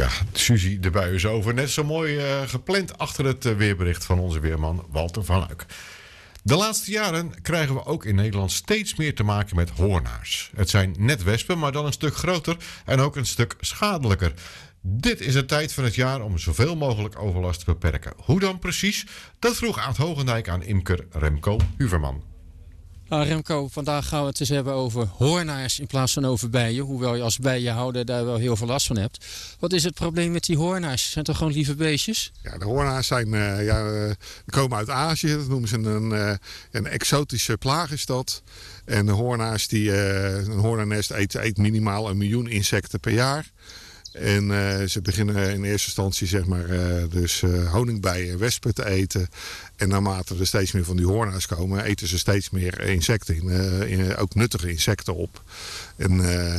Ja, Suzy, de bui is over. Net zo mooi gepland achter het weerbericht van onze weerman Walter van Luik. De laatste jaren krijgen we ook in Nederland steeds meer te maken met hoornaars. Het zijn net wespen, maar dan een stuk groter en ook een stuk schadelijker. Dit is de tijd van het jaar om zoveel mogelijk overlast te beperken. Hoe dan precies? Dat vroeg Aad Hogendijk aan imker Remco Huverman. Remco, vandaag gaan we het eens hebben over hoornaars in plaats van over bijen. Hoewel je als bijenhouder daar wel heel veel last van hebt. Wat is het probleem met die hoornaars? Zijn toch gewoon lieve beestjes? Ja, de hoornaars komen uit Azië. Dat noemen ze een exotische plaag is dat. En de hoornaars, een hoornaarnest eet minimaal 1 miljoen insecten per jaar. En ze beginnen in eerste instantie honingbijen en wespen te eten. En naarmate er steeds meer van die hoornaars komen, eten ze steeds meer insecten, ook nuttige insecten op. En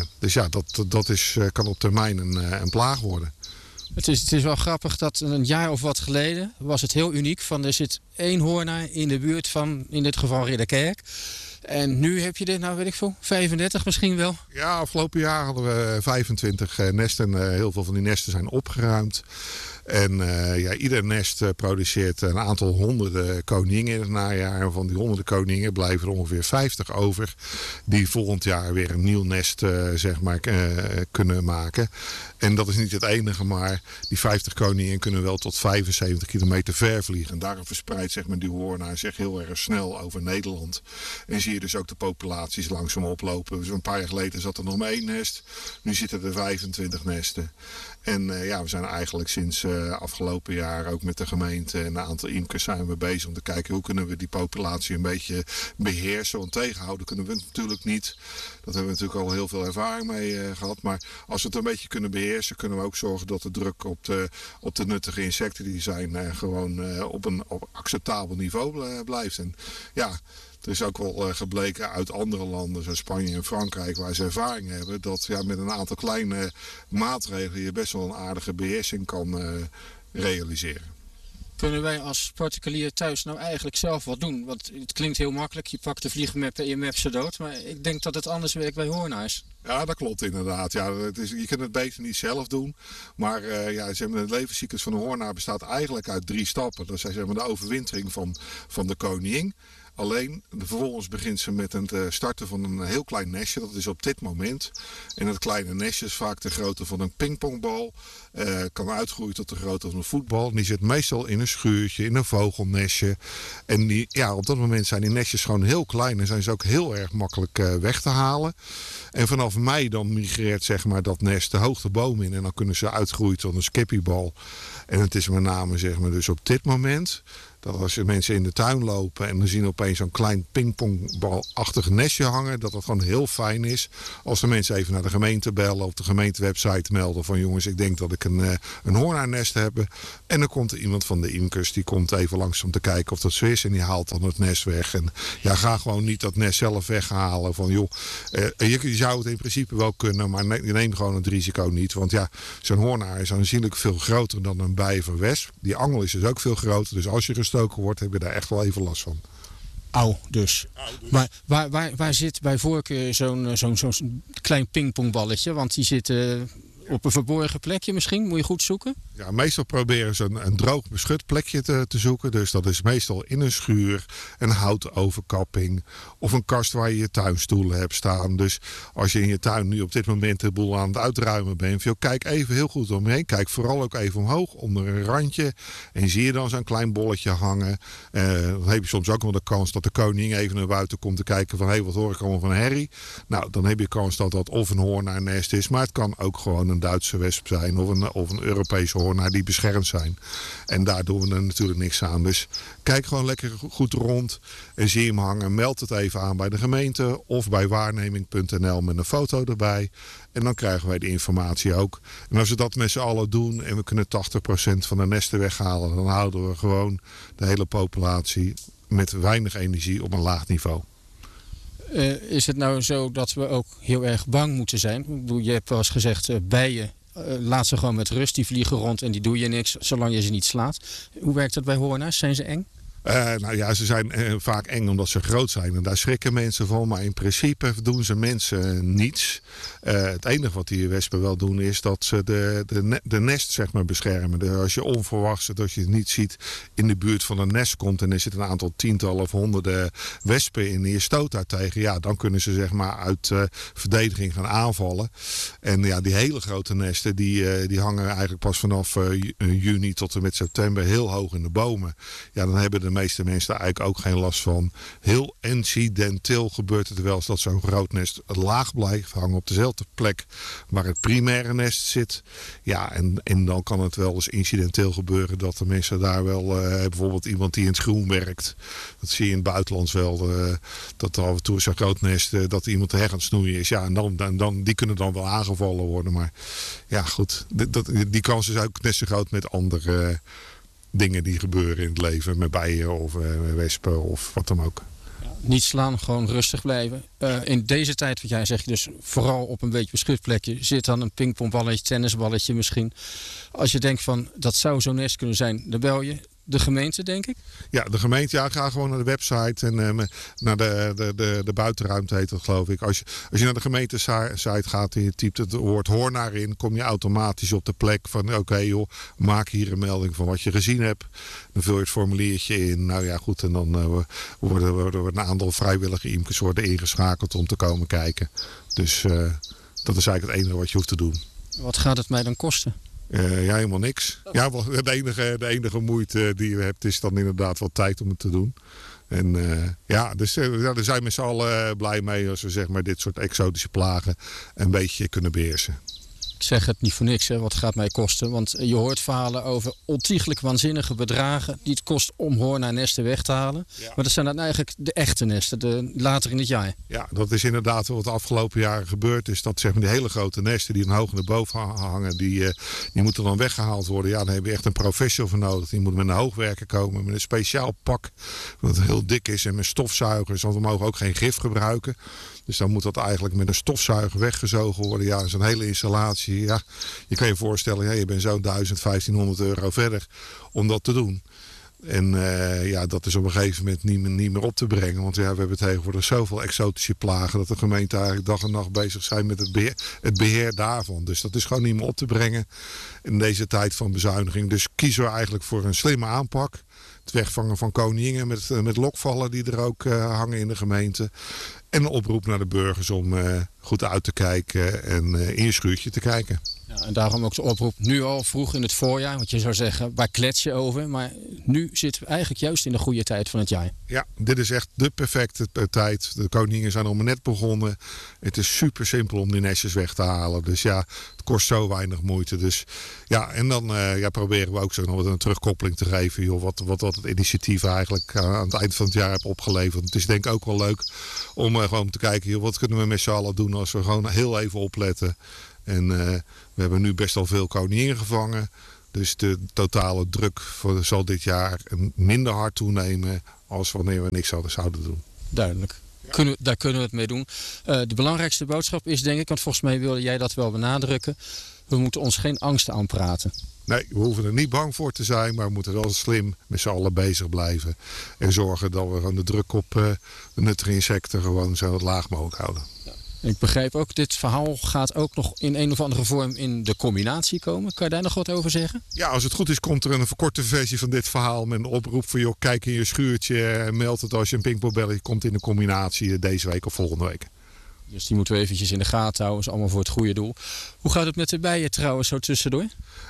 dat kan op termijn een plaag worden. Het is wel grappig dat een jaar of wat geleden was het heel uniek. Er zit 1 hoornaar in de buurt van, in dit geval Ridderkerk. En nu heb je er, 35 misschien wel? Ja, afgelopen jaar hadden we 25 nesten. Heel veel van die nesten zijn opgeruimd. En ieder nest produceert een aantal honderden koningen in het najaar. En van die honderden koningen blijven er ongeveer 50 over. Die volgend jaar weer een nieuw nest kunnen maken. En dat is niet het enige, maar die 50 koningen kunnen wel tot 75 kilometer ver vliegen. En daarom verspreidt die hoornaar zich heel erg snel over Nederland. En zie je dus ook de populaties langzaam oplopen. Dus een paar jaar geleden zat er nog maar 1 nest. Nu zitten er 25 nesten. En we zijn eigenlijk sinds afgelopen jaar ook met de gemeente en een aantal imkers zijn we bezig om te kijken hoe kunnen we die populatie een beetje beheersen. Want tegenhouden kunnen we het natuurlijk niet. Dat hebben we natuurlijk al heel veel ervaring mee gehad. Maar als we het een beetje kunnen beheersen, kunnen we ook zorgen dat de druk op de nuttige insecten die zijn gewoon op een acceptabel niveau blijft. En ja, er is ook wel gebleken uit andere landen, zoals Spanje en Frankrijk, waar ze ervaring hebben, dat met een aantal kleine maatregelen je best wel een aardige beheersing kan realiseren. Kunnen wij als particulier thuis nou eigenlijk zelf wat doen? Want het klinkt heel makkelijk, je pakt de vliegmap en je mapt ze dood. Maar ik denk dat het anders werkt bij hoornaars. Ja, dat klopt inderdaad. Ja, je kunt het beter niet zelf doen. Maar de levenscyclus van een hoornaar bestaat eigenlijk uit 3 stappen. Dat is de overwintering van de koningin. Alleen, vervolgens begint ze met het starten van een heel klein nestje. Dat is op dit moment. En dat kleine nestje is vaak de grootte van een pingpongbal. Kan uitgroeien tot de grootte van een voetbal. En die zit meestal in een schuurtje, in een vogelnestje. En op dat moment zijn die nestjes gewoon heel klein. En zijn ze ook heel erg makkelijk weg te halen. En vanaf mei dan migreert dat nest de hoogte boom in. En dan kunnen ze uitgroeien tot een skippiebal. En het is met name dus op dit moment dat als mensen in de tuin lopen en dan zien opeens zo'n klein pingpongbalachtig nestje hangen, dat het gewoon heel fijn is als de mensen even naar de gemeente bellen of de gemeentewebsite melden van jongens, ik denk dat ik een hoornaarnest heb. En dan komt er iemand van de imkers, die komt even langs om te kijken of dat zo is en die haalt dan het nest weg. En ga gewoon niet dat nest zelf weghalen van je zou het in principe wel kunnen, maar je neemt gewoon het risico niet. Want zo'n hoornaar is aanzienlijk veel groter dan een bij of een wesp. Die angel is dus ook veel groter, dus als je gestoken wordt, heb je daar echt wel even last van. Auw dus. Maar waar zit bij voorkeur zo'n klein pingpongballetje? Want die zit op een verborgen plekje misschien. Moet je goed zoeken? Ja, meestal proberen ze een droog beschut plekje te zoeken. Dus dat is meestal in een schuur, een houten overkapping of een kast waar je je tuinstoelen hebt staan. Dus als je in je tuin nu op dit moment de boel aan het uitruimen bent, kijk even heel goed omheen. Kijk vooral ook even omhoog onder een randje en zie je dan zo'n klein bolletje hangen. Dan heb je soms ook wel de kans dat de koning even naar buiten komt te kijken van wat hoor ik allemaal van herrie. Nou, dan heb je kans dat dat of een hoornaarnest is, maar het kan ook gewoon een Duitse wesp zijn of een Europese hoornaar die beschermd zijn. En daar doen we er natuurlijk niks aan. Dus kijk gewoon lekker goed rond en zie hem hangen. Meld het even aan bij de gemeente of bij waarneming.nl met een foto erbij. En dan krijgen wij de informatie ook. En als we dat met z'n allen doen en we kunnen 80% van de nesten weghalen, dan houden we gewoon de hele populatie met weinig energie op een laag niveau. Is het nou zo dat we ook heel erg bang moeten zijn? Ik bedoel, je hebt wel eens gezegd, bijen, laat ze gewoon met rust. Die vliegen rond en die doe je niks zolang je ze niet slaat. Hoe werkt dat bij hoornaars? Zijn ze eng? Nou ja, ze zijn vaak eng omdat ze groot zijn. En daar schrikken mensen van. Maar in principe doen ze mensen niets. Het enige wat die wespen wel doen is dat ze de nest zeg maar beschermen. Dus als je onverwachts, als je het niet ziet, in de buurt van een nest komt en er zit een aantal tientallen of honderden wespen in en je stoot daar tegen. Ja, dan kunnen ze zeg maar uit verdediging gaan aanvallen. En ja, die hele grote nesten die hangen eigenlijk pas vanaf juni tot en met september heel hoog in de bomen. Ja, dan hebben de meeste mensen daar eigenlijk ook geen last van. Heel incidenteel gebeurt het wel eens dat zo'n groot nest laag blijft hangen op dezelfde plek waar het primaire nest zit. Ja, en dan kan het wel eens incidenteel gebeuren dat de mensen daar wel, bijvoorbeeld iemand die in het groen werkt. Dat zie je in het buitenland wel, dat af en toe zo'n groot nest, dat iemand de heg aan het snoeien is. Ja, en dan, die kunnen dan wel aangevallen worden. Maar ja, goed, die kans is ook net zo groot met andere dingen die gebeuren in het leven. Met bijen of wespen of wat dan ook. Niet slaan, gewoon rustig blijven. In deze tijd, wat jij zegt, dus vooral op een beetje beschut plekje zit dan een pingpongballetje, tennisballetje misschien. Als je denkt van dat zou zo'n nest kunnen zijn, dan bel je de gemeente, denk ik? Ja, de gemeente. Ja, ga gewoon naar de website en naar de buitenruimte heet dat, geloof ik. Als je naar de gemeentesite gaat en je typt het woord hoornaar in, kom je automatisch op de plek van oké, joh, maak hier een melding van wat je gezien hebt. Dan vul je het formuliertje in. Nou ja, goed. En dan worden een aantal vrijwillige imkers worden ingeschakeld om te komen kijken. Dus dat is eigenlijk het enige wat je hoeft te doen. Wat gaat het mij dan kosten? Ja, helemaal niks. Ja, de enige moeite die je hebt is dan inderdaad wat tijd om het te doen. En dus daar zijn we met z'n allen blij mee als we zeg maar dit soort exotische plagen een beetje kunnen beheersen. Ik zeg het niet voor niks, hè, wat gaat mij kosten. Want je hoort verhalen over ontiegelijk waanzinnige bedragen die het kost om hoornaarnesten weg te halen. Ja. Maar dat zijn dan eigenlijk de echte nesten, later in het jaar. Ja, dat is inderdaad wat de afgelopen jaren gebeurd is. Dat zeg maar die hele grote nesten die dan hoog naar boven hangen, die moeten dan weggehaald worden. Ja, dan heb je echt een professional voor nodig. Die moet met een hoogwerker komen, met een speciaal pak dat heel dik is en met stofzuigers. Want we mogen ook geen gif gebruiken. Dus dan moet dat eigenlijk met een stofzuiger weggezogen worden. Ja, dat is een hele installatie. Ja, je kan je voorstellen, ja, je bent zo'n 1500 euro verder om dat te doen. En dat is op een gegeven moment niet meer op te brengen. Want ja, we hebben tegenwoordig zoveel exotische plagen dat de gemeente eigenlijk dag en nacht bezig zijn met het beheer daarvan. Dus dat is gewoon niet meer op te brengen in deze tijd van bezuiniging. Dus kiezen we eigenlijk voor een slimme aanpak. Het wegvangen van konijnen met lokvallen die er ook hangen in de gemeente. En een oproep naar de burgers om goed uit te kijken en in je schuurtje te kijken. Ja, en daarom ook de oproep nu al vroeg in het voorjaar. Want je zou zeggen, waar klets je over? Maar nu zitten we eigenlijk juist in de goede tijd van het jaar. Ja, dit is echt de perfecte tijd. De konijnen zijn al maar net begonnen. Het is super simpel om die nestjes weg te halen. Dus ja, het kost zo weinig moeite. Dus ja, en dan proberen we ook zo nog wat een terugkoppeling te geven. Joh, wat het initiatief eigenlijk aan het eind van het jaar heeft opgeleverd. Het is denk ik ook wel leuk om gewoon te kijken, joh, wat kunnen we met z'n allen doen als we gewoon heel even opletten. En we hebben nu best al veel konijnen gevangen. Dus de totale druk zal dit jaar minder hard toenemen als wanneer we niks zouden doen. Duidelijk. Ja. Daar kunnen we het mee doen. De belangrijkste boodschap is denk ik, want volgens mij wilde jij dat wel benadrukken. We moeten ons geen angst aanpraten. Nee, we hoeven er niet bang voor te zijn, maar we moeten wel slim met z'n allen bezig blijven. En zorgen dat we gewoon de druk op de nuttige insecten gewoon zo laag mogelijk houden. Ja. Ik begrijp ook, dit verhaal gaat ook nog in een of andere vorm in de combinatie komen. Kan je daar nog wat over zeggen? Ja, als het goed is komt er een verkorte versie van dit verhaal met een oproep voor joh, kijk in je schuurtje en meld het als je een pingpongbelletje komt in de combinatie deze week of volgende week. Dus die moeten we eventjes in de gaten houden. Is allemaal voor het goede doel. Hoe gaat het met de bijen trouwens zo tussendoor?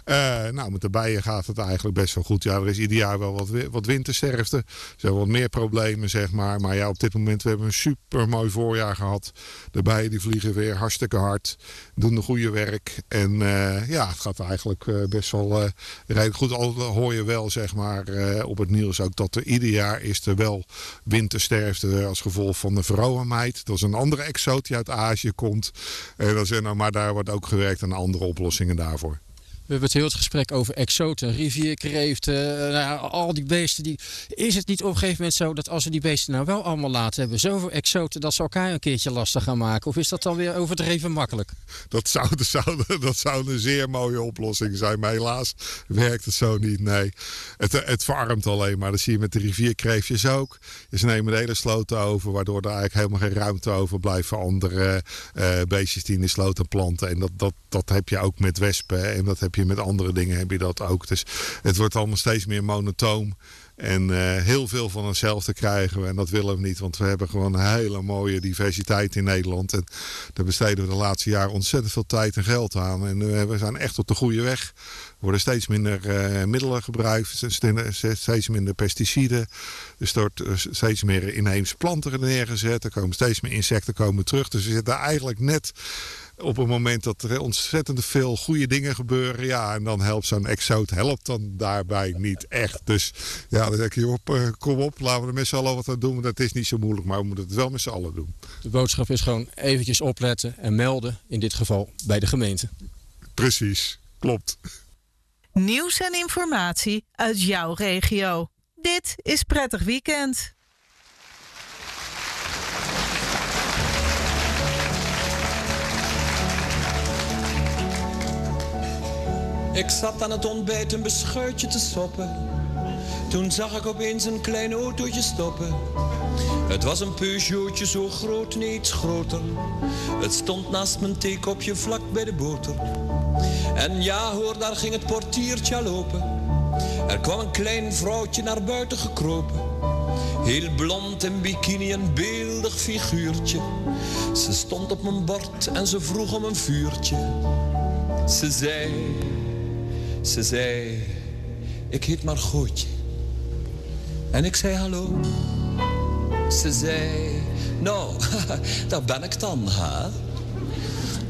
Met de bijen gaat het eigenlijk best wel goed. Ja, er is ieder jaar wel wat wintersterfte. Er zijn wat meer problemen, zeg maar. Maar ja, op dit moment hebben we een super mooi voorjaar gehad. De bijen die vliegen weer hartstikke hard. Doen de goede werk. En het gaat eigenlijk best wel redelijk goed. Al hoor je wel, zeg maar, op het nieuws ook dat er ieder jaar is er wel wintersterfte als gevolg van de verrohamheid. Dat is een andere exoot die uit Azië komt. Maar daar wordt ook gewerkt aan andere oplossingen daarvoor. We hebben het heel het gesprek over exoten, rivierkreeften, al die beesten. Is het niet op een gegeven moment zo dat als we die beesten nou wel allemaal laten hebben, zoveel exoten dat ze elkaar een keertje lastig gaan maken? Of is dat dan weer overdreven makkelijk? Dat zou een zeer mooie oplossing zijn, maar helaas werkt het zo niet. Nee, het verarmt alleen maar. Dat zie je met de rivierkreefjes ook. Ze nemen de hele sloot over, waardoor er eigenlijk helemaal geen ruimte overblijft voor andere beestjes die in de sloot en planten. En dat heb je ook met wespen en dat heb je met andere dingen heb je dat ook. Dus het wordt allemaal steeds meer monotoom. En heel veel van hetzelfde krijgen we. En dat willen we niet. Want we hebben gewoon een hele mooie diversiteit in Nederland. En daar besteden we de laatste jaren ontzettend veel tijd en geld aan. En we zijn echt op de goede weg. Er worden steeds minder middelen gebruikt. Steeds minder pesticiden. Er wordt steeds meer inheemse planten neergezet. Er komen steeds meer insecten terug. Dus we zitten eigenlijk net op het moment dat er ontzettend veel goede dingen gebeuren. Ja, en dan helpt zo'n exoot dan daarbij niet echt. Dus ja, dan denk je, kom op, laten we er met z'n allen wat aan doen. Want dat is niet zo moeilijk, maar we moeten het wel met z'n allen doen. De boodschap is gewoon eventjes opletten en melden. In dit geval bij de gemeente. Precies, klopt. Nieuws en informatie uit jouw regio. Dit is Prettig Weekend. Ik zat aan het ontbijt een beschuitje te soppen. Toen zag ik opeens een klein autootje stoppen. Het was een Peugeotje zo groot, nee iets groter. Het stond naast mijn theekopje vlak bij de boter. En ja hoor, daar ging het portiertje al open. Er kwam een klein vrouwtje naar buiten gekropen. Heel blond in bikini, een beeldig figuurtje. Ze stond op mijn bord en ze vroeg om een vuurtje. Ze zei, ik heet Margootje. En ik zei hallo. Ze zei, nou, daar ben ik dan, hè.